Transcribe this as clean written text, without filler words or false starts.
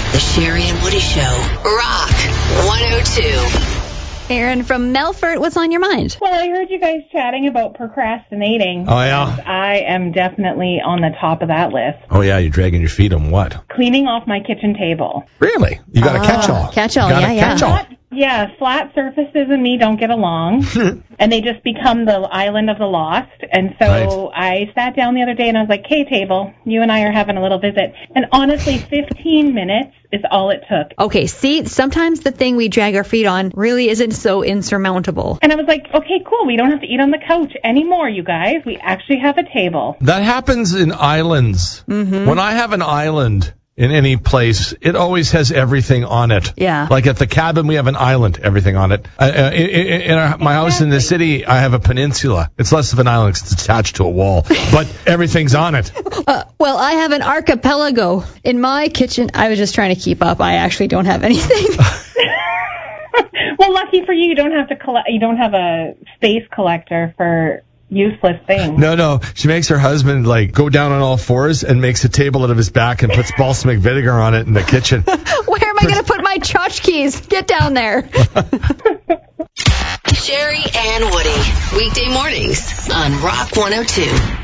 The Sherry and Woody Show. Rock 102. Aaron from Melfort, what's on your mind? Well, I heard you guys chatting about procrastinating. Oh, yeah? And I am definitely on the top of that list. Oh, yeah, you're dragging your feet on what? Cleaning off my kitchen table. Really? You got a catch-all. Catch-all, You got a yeah. catch-all. Yeah, flat surfaces and me don't get along, and they just become the island of the lost. And so I sat down the other day and I was like, "Hey, table, you and I are having a little visit." And honestly, 15 minutes is all it took. Okay, see, sometimes the thing we drag our feet on really isn't so insurmountable. And I was like, "Okay, cool. We don't have to eat on the couch anymore, you guys. We actually have a table." That happens in islands. Mm-hmm. When I have an island in any place, it always has everything on it. Yeah. Like at the cabin, we have an island, everything on it. In my house in the city, I have a peninsula. It's less of an island 'cause it's attached to a wall, but everything's on it. Well, I have an archipelago. In my kitchen, I was just trying to keep up. I actually don't have anything. Well, lucky for you, you don't have to you don't have a space collector for useless things. No. She makes her husband like go down on all fours and makes a table out of his back and puts balsamic vinegar on it in the kitchen. Where am I going to put my tchotchkes? Get down there. Sherry and Woody. Weekday mornings on Rock 102.